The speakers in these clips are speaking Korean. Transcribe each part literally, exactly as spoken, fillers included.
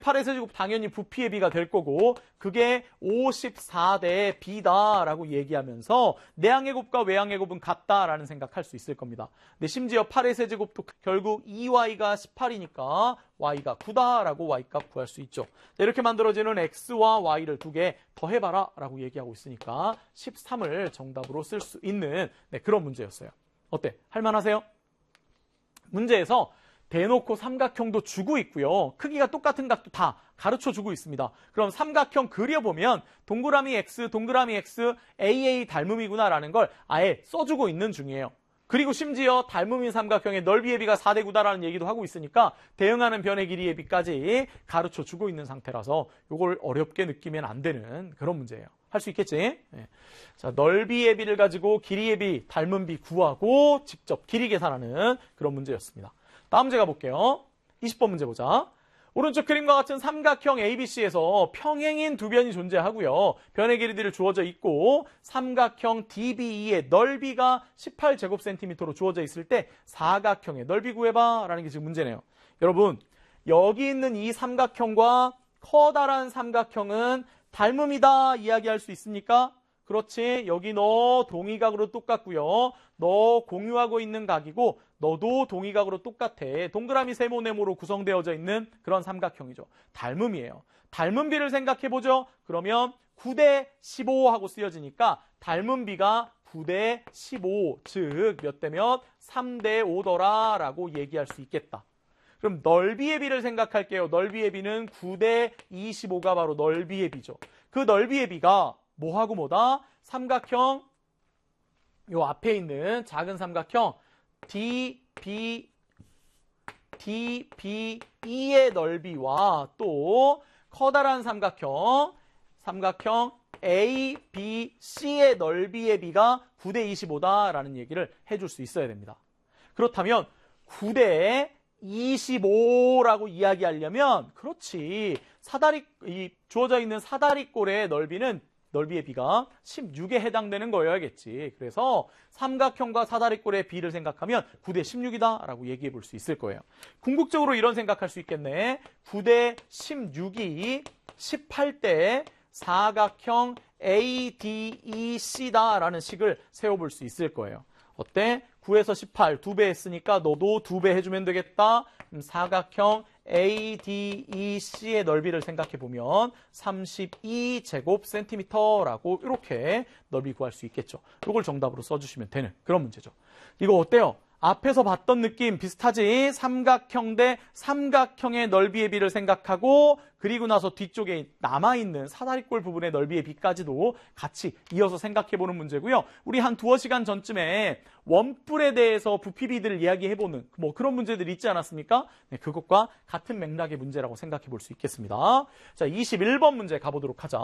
팔의 세제곱 당연히 부피의 비가 될 거고 그게 오십사 대 B다라고 얘기하면서 내항의 곱과 외항의 곱은 같다라는 생각할 수 있을 겁니다. 근데 심지어 팔의 세제곱도 결국 이 와이가 십팔이니까 y가 구다라고 y값 구할 수 있죠. 이렇게 만들어지는 x와 y를 두 개 더해봐라 라고 얘기하고 있으니까 십삼을 정답으로 쓸 수 있는 네, 그런 문제였어요. 어때? 할만하세요? 문제에서 대놓고 삼각형도 주고 있고요. 크기가 똑같은 각도 다 가르쳐주고 있습니다. 그럼 삼각형 그려보면 동그라미 x, 동그라미 x, 에이에이 닮음이구나라는 걸 아예 써주고 있는 중이에요. 그리고 심지어 닮음인 삼각형의 넓이의 비가 사 대 구다라는 얘기도 하고 있으니까 대응하는 변의 길이의 비까지 가르쳐주고 있는 상태라서 이걸 어렵게 느끼면 안 되는 그런 문제예요. 할 수 있겠지? 네. 자, 넓이의 비를 가지고 길이의 비, 닮은 비 구하고 직접 길이 계산하는 그런 문제였습니다. 다음 문제 가볼게요. 이십 번 문제 보자. 오른쪽 그림과 같은 삼각형 에이비씨에서 평행인 두 변이 존재하고요. 변의 길이들이 주어져 있고 삼각형 디비이의 넓이가 십팔 제곱센티미터로 주어져 있을 때 사각형의 넓이 구해봐 라는 게 지금 문제네요. 여러분, 여기 있는 이 삼각형과 커다란 삼각형은 닮음이다 이야기할 수 있습니까? 그렇지. 여기 너 동의각으로 똑같고요. 너 공유하고 있는 각이고 너도 동의각으로 똑같아. 동그라미 세모네모로 구성되어져 있는 그런 삼각형이죠. 닮음이에요. 닮은 비를 생각해보죠. 그러면 구 대 십오 하고 쓰여지니까 닮은 비가 구 대 십오, 즉 몇 대면 삼 대 오더라 라고 얘기할 수 있겠다. 그럼 넓이의 비를 생각할게요. 넓이의 비는 구 대 이십오가 바로 넓이의 비죠. 그 넓이의 비가 뭐하고 뭐다? 삼각형 요 앞에 있는 작은 삼각형 디비, 디비이의 넓이와 또 커다란 삼각형 삼각형 에이비씨의 넓이의 비가 구 대 이십오다라는 얘기를 해줄 수 있어야 됩니다. 그렇다면 구 대 이십오라고 이야기하려면 그렇지. 사다리 이 주어져 있는 사다리꼴의 넓이는 넓이의 비가 십육에 해당되는 거여야겠지. 그래서 삼각형과 사다리꼴의 비를 생각하면 구 대 십육이다 라고 얘기해 볼 수 있을 거예요. 궁극적으로 이런 생각할 수 있겠네. 구 대 십육이 십팔 대 사각형 에이디이씨다 라는 식을 세워볼 수 있을 거예요. 어때? 구에서 십팔 두 배 했으니까 너도 두 배 해주면 되겠다. 그럼 사각형 에이디이씨의 넓이를 생각해보면 삼십이 제곱센티미터라고 이렇게 넓이 구할 수 있겠죠. 이걸 정답으로 써주시면 되는 그런 문제죠. 이거 어때요? 앞에서 봤던 느낌 비슷하지? 삼각형 대 삼각형의 넓이의 비를 생각하고 그리고 나서 뒤쪽에 남아있는 사다리꼴 부분의 넓이의 비까지도 같이 이어서 생각해보는 문제고요. 우리 한 두어 시간 전쯤에 원뿔에 대해서 부피비들을 이야기해보는 뭐 그런 문제들이 있지 않았습니까? 네, 그것과 같은 맥락의 문제라고 생각해볼 수 있겠습니다. 자, 이십일 번 문제 가보도록 하자.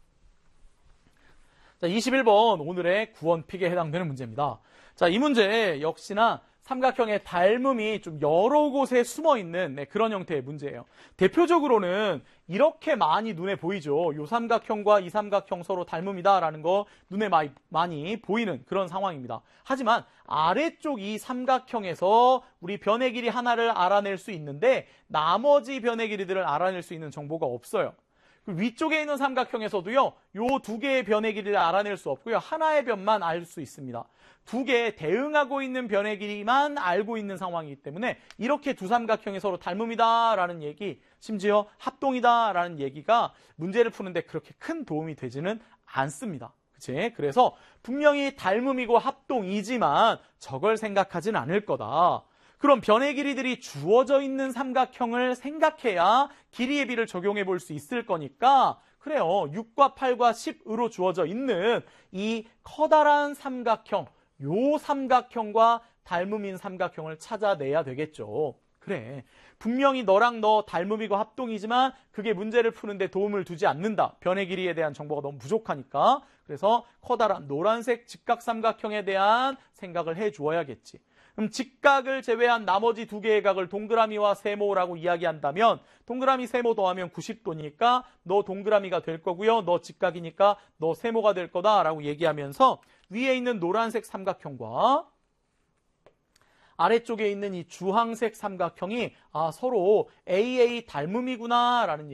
자, 이십일 번 오늘의 구원픽에 해당되는 문제입니다. 자, 이 문제 역시나 삼각형의 닮음이 좀 여러 곳에 숨어있는 네, 그런 형태의 문제예요. 대표적으로는 이렇게 많이 눈에 보이죠. 이 삼각형과 이 삼각형 서로 닮음이다라는 거 눈에 많이, 많이 보이는 그런 상황입니다. 하지만 아래쪽 이 삼각형에서 우리 변의 길이 하나를 알아낼 수 있는데 나머지 변의 길이들을 알아낼 수 있는 정보가 없어요. 위쪽에 있는 삼각형에서도요, 요 두 개의 변의 길이를 알아낼 수 없고요, 하나의 변만 알 수 있습니다. 두 개에 대응하고 있는 변의 길이만 알고 있는 상황이기 때문에 이렇게 두 삼각형이 서로 닮음이다라는 얘기, 심지어 합동이다라는 얘기가 문제를 푸는데 그렇게 큰 도움이 되지는 않습니다. 그치? 그래서 분명히 닮음이고 합동이지만 저걸 생각하진 않을 거다. 그럼 변의 길이들이 주어져 있는 삼각형을 생각해야 길이의 비를 적용해 볼 수 있을 거니까 그래요. 육과 팔과 십으로 주어져 있는 이 커다란 삼각형, 요 삼각형과 닮음인 삼각형을 찾아내야 되겠죠. 그래. 분명히 너랑 너 닮음이고 합동이지만 그게 문제를 푸는데 도움을 두지 않는다. 변의 길이에 대한 정보가 너무 부족하니까. 그래서 커다란 노란색 직각삼각형에 대한 생각을 해 주어야겠지. 그럼 직각을 제외한 나머지 두 개의 각을 동그라미와 세모라고 이야기한다면 동그라미 세모 더하면 구십 도니까 너 동그라미가 될 거고요. 너 직각이니까 너 세모가 될 거다라고 얘기하면서 위에 있는 노란색 삼각형과 아래쪽에 있는 이 주황색 삼각형이 아, 서로 에이에이 닮음이구나라는